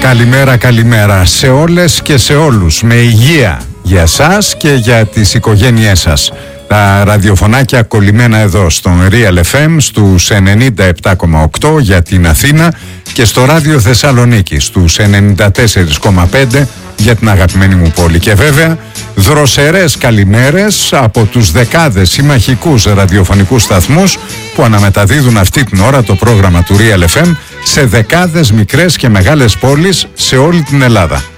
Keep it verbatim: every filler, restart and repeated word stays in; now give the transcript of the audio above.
Καλημέρα, καλημέρα σε όλες και σε όλους. Με υγεία για σας και για τις οικογένειές σας. Τα ραδιοφωνάκια κολλημένα εδώ στον Real εφ εμ στους ενενήντα επτά κόμμα οκτώ για την Αθήνα και στο Ράδιο Θεσσαλονίκη στους ενενήντα τέσσερα κόμμα πέντε για την αγαπημένη μου πόλη. Και βέβαια δροσερές καλημέρες από τους δεκάδες συμμαχικούς ραδιοφωνικούς σταθμούς που αναμεταδίδουν αυτή την ώρα το πρόγραμμα του Real εφ εμ σε δεκάδες μικρές και μεγάλες πόλεις σε όλη την Ελλάδα.